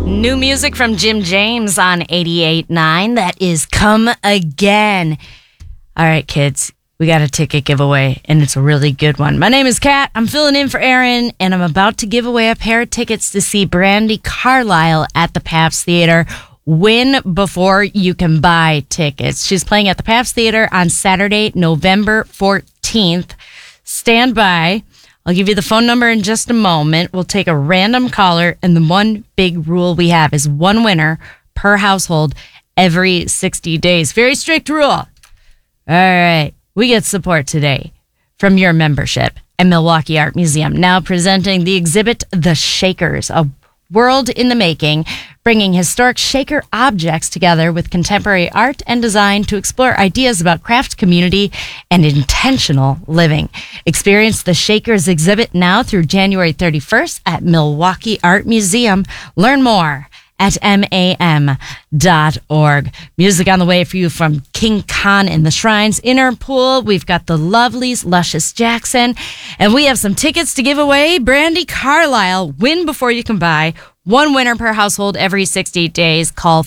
New music from Jim James on 88.9. That is Come Again. All right, kids, we got a ticket giveaway, and it's a really good one. My name is Kat. I'm filling in for Aaron, and I'm about to give away a pair of tickets to see Brandi Carlile at the Pabst Theater. Win before you can buy tickets. She's playing at the Pabst Theater on Saturday, November 14th. Stand by. I'll give you the phone number in just a moment. We'll take a random caller, and the one big rule we have is one winner per household every 60 days. Very strict rule. All right. We get support today from your membership at Milwaukee Art Museum. Now presenting the exhibit, The Shakers, a world in the making, bringing historic shaker objects together with contemporary art and design to explore ideas about craft, community, and intentional living. Experience the Shakers exhibit now through January 31st at Milwaukee Art Museum. Learn more at MAM.org. Music on the way for you from King Khan and the Shrines, Interpol. We've got the Lovelies, Luscious Jackson, and we have some tickets to give away. Brandi Carlile, win before you can buy. One winner per household every 60 days. Call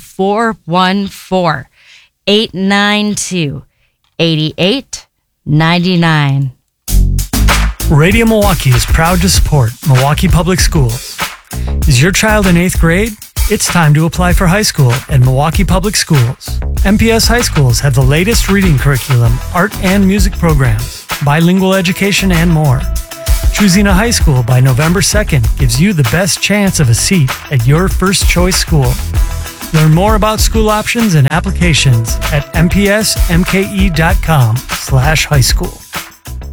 414-892-8899. Radio Milwaukee is proud to support Milwaukee Public Schools. Is your child in 8th grade? It's time to apply for high school at Milwaukee Public Schools. MPS high schools have the latest reading curriculum, art and music programs, bilingual education, and more. Choosing a high school by November 2nd gives you the best chance of a seat at your first choice school. Learn more about school options and applications at mpsmke.com/high school.